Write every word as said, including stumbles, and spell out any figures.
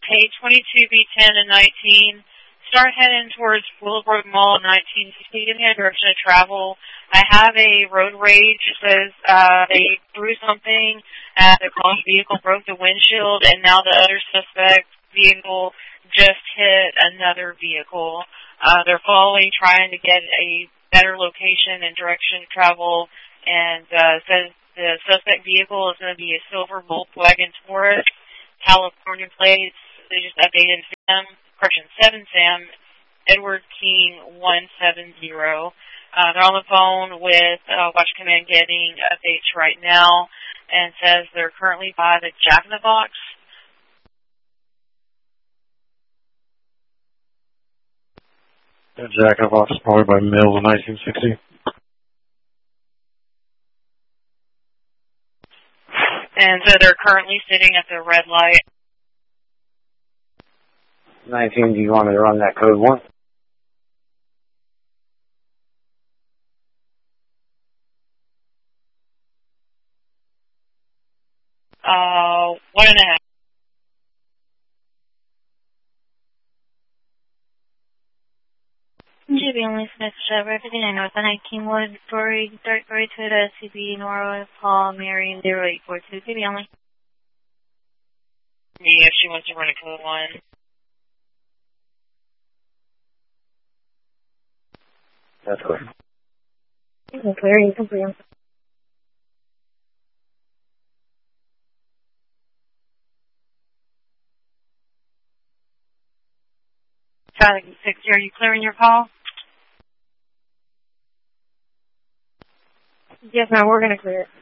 page twenty-two, B ten and nineteen. Start heading towards Willowbrook Mall, nineteen fifty. Give me a direction of travel. I have a road rage. It says uh, they threw something at the caution vehicle, broke the windshield, and now the other suspect vehicle just hit another vehicle. Uh, they're following, trying to get a better location and direction of travel, and uh, says the suspect vehicle is going to be a silver Volkswagen Taurus, California plates. They just updated them. Correction, seven Sam, Edward King one seven zero. Uh, they're on the phone with uh, Watch Command getting updates right now, and says they're currently by the Jack in the Box. The Jack in the Box is probably by Mills in nineteen sixty. And so they're currently sitting at the red light. nineteen, do you want me to run that code one? Uh, one and a half. G B only Smith, Chevrolet fifty-nine North on nineteen Wood, Dory, Dory, Dory Toyota, C B, Nora, Paul, Marion, zero eight four two, G B only. Yeah, if she wants to run a code one. That's clear. Okay, clear, you can clear. Traffic six, are you clearing your call? Yes, ma'am, we're going to clear it.